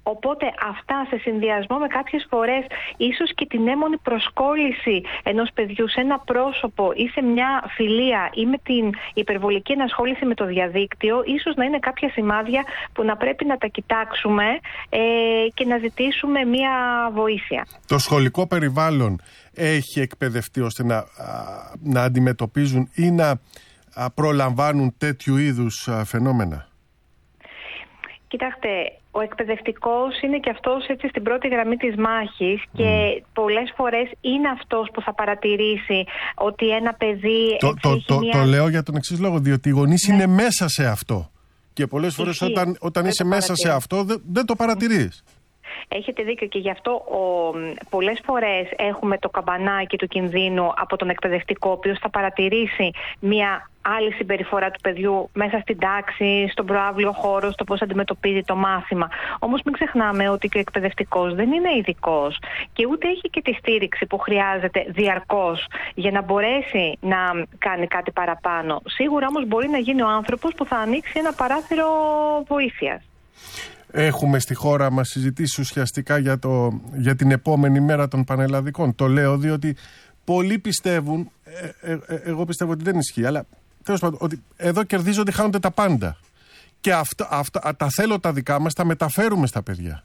Οπότε αυτά σε συνδυασμό με κάποιες φορές ίσως και την έμμονη προσκόλληση ενός παιδιού σε ένα πρόσωπο ή σε μια φιλία ή με την υπερβολική ενασχόληση με το διαδίκτυο, ίσως να είναι κάποια σημάδια που να πρέπει να τα κοιτάξουμε και να ζητήσουμε μια βοήθεια. Το σχολικό περιβάλλον έχει εκπαιδευτεί ώστε να αντιμετωπίζουν ή να προλαμβάνουν τέτοιου είδους φαινόμενα? Κοιτάξτε, ο εκπαιδευτικός είναι και αυτός έτσι στην πρώτη γραμμή της μάχης και πολλές φορές είναι αυτός που θα παρατηρήσει ότι ένα παιδί... Το λέω για τον εξής λόγο, διότι οι γονείς είναι μέσα σε αυτό και πολλές φορές όταν είσαι μέσα σε αυτό δεν το παρατηρείς. Έχετε δίκιο και γι' αυτό πολλές φορές έχουμε το καμπανάκι του κινδύνου από τον εκπαιδευτικό, ο οποίος θα παρατηρήσει μια άλλη συμπεριφορά του παιδιού μέσα στην τάξη, στον προαύλιο χώρο, στο πώς αντιμετωπίζει το μάθημα. Όμως μην ξεχνάμε ότι και ο εκπαιδευτικός δεν είναι ειδικός και ούτε έχει και τη στήριξη που χρειάζεται διαρκώς για να μπορέσει να κάνει κάτι παραπάνω. Σίγουρα όμως μπορεί να γίνει ο άνθρωπος που θα ανοίξει ένα παράθυρο βοήθειας. Έχουμε στη χώρα μας συζητήσει ουσιαστικά για την επόμενη μέρα των πανελλαδικών. Το λέω διότι πολλοί πιστεύουν, εγώ πιστεύω ότι δεν ισχύει, αλλά τέλος πάντων ότι εδώ κερδίζονται, χάνονται τα πάντα. Και αυτά τα θέλω τα δικά μας, τα μεταφέρουμε στα παιδιά.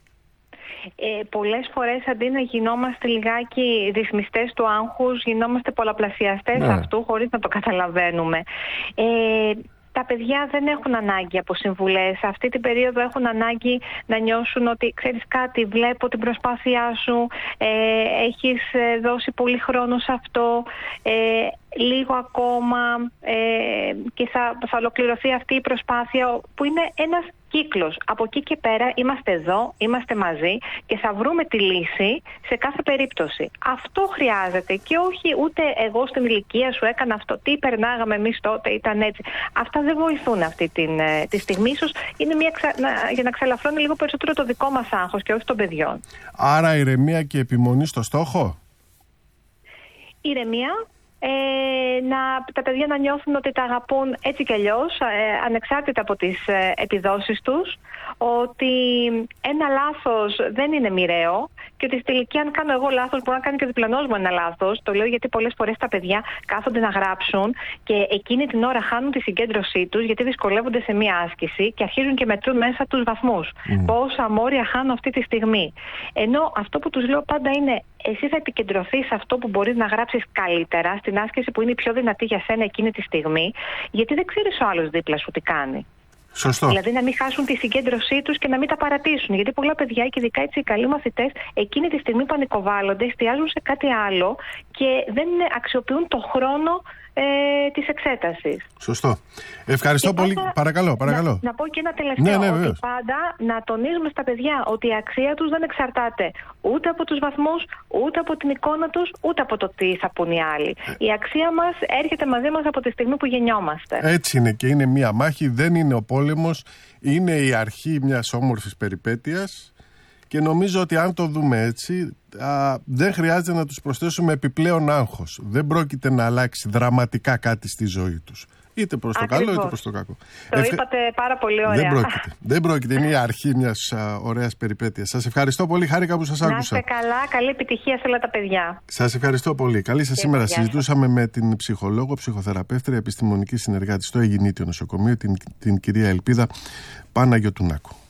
Πολλές φορές αντί να γινόμαστε λιγάκι ρυθμιστές του άγχους, γινόμαστε πολλαπλασιαστές αυτού χωρίς να το καταλαβαίνουμε. Τα παιδιά δεν έχουν ανάγκη από συμβουλές. Αυτή την περίοδο έχουν ανάγκη να νιώσουν ότι ξέρεις κάτι, βλέπω την προσπάθειά σου, έχεις δώσει πολύ χρόνο σε αυτό, λίγο ακόμα και θα ολοκληρωθεί αυτή η προσπάθεια που είναι ένας κύκλος. Από εκεί και πέρα είμαστε εδώ, είμαστε μαζί και θα βρούμε τη λύση σε κάθε περίπτωση. Αυτό χρειάζεται και όχι ούτε εγώ στην ηλικία σου έκανα αυτό, τι περνάγαμε εμείς τότε, ήταν έτσι. Αυτά δεν βοηθούν αυτή τη στιγμή. Ίσως είναι για να ξελαφρώνει λίγο περισσότερο το δικό μας άγχος και όχι των παιδιών. Άρα ηρεμία και επιμονή στο στόχο. Ηρεμία. Τα παιδιά να νιώθουν ότι τα αγαπούν έτσι κι αλλιώς, ανεξάρτητα από τις επιδόσεις τους, ότι ένα λάθος δεν είναι μοιραίο και ότι στη τελική αν κάνω εγώ λάθος μπορεί να κάνει και ο διπλανός μου ένα λάθος. Το λέω γιατί πολλές φορές τα παιδιά κάθονται να γράψουν και εκείνη την ώρα χάνουν τη συγκέντρωσή τους γιατί δυσκολεύονται σε μία άσκηση και αρχίζουν και μετρούν μέσα τους βαθμούς. Πόσα μόρια χάνω αυτή τη στιγμή. Ενώ αυτό που τους λέω πάντα είναι εσύ θα επικεντρωθείς σε αυτό που μπορείς να γράψεις καλύτερα, στην άσκηση που είναι η πιο δυνατή για σένα εκείνη τη στιγμή, γιατί δεν ξέρεις ο άλλος δίπλα σου τι κάνει. Σωστό. Δηλαδή να μην χάσουν τη συγκέντρωσή τους και να μην τα παρατήσουν. Γιατί πολλά παιδιά και ειδικά έτσι οι καλοί μαθητές εκείνη τη στιγμή πανικοβάλλονται, εστιάζουν σε κάτι άλλο και δεν αξιοποιούν το χρόνο της εξέτασης. Σωστό. Ευχαριστώ πολύ. Παρακαλώ. Να πω και ένα τελευταίο. Ναι, ότι πάντα να τονίζουμε στα παιδιά ότι η αξία τους δεν εξαρτάται ούτε από τους βαθμούς, ούτε από την εικόνα τους, ούτε από το τι θα πουν οι άλλοι. Η αξία μας έρχεται μαζί μας από τη στιγμή που γεννιόμαστε. Έτσι είναι και είναι μία μάχη, δεν είναι ο πόλεμος, είναι η αρχή μιας όμορφης περιπέτειας. Και νομίζω ότι αν το δούμε έτσι, δεν χρειάζεται να τους προσθέσουμε επιπλέον άγχος. Δεν πρόκειται να αλλάξει δραματικά κάτι στη ζωή τους. Είτε προς το καλό είτε προς το κακό. Το είπατε πάρα πολύ ωραία. Δεν πρόκειται. Είναι η αρχή μιας ωραίας περιπέτειας. Σας ευχαριστώ πολύ. Χάρηκα που σας άκουσα. Να είστε καλά. Καλή επιτυχία σε όλα τα παιδιά. Σας ευχαριστώ πολύ. Καλή σας σήμερα. Συζητούσαμε με την ψυχολόγο, ψυχοθεραπεύτρια, επιστημονική συνεργάτη στο Αιγινήτιο Νοσοκομείο, την κυρία Ελπίδα Παναγιωτουνάκου.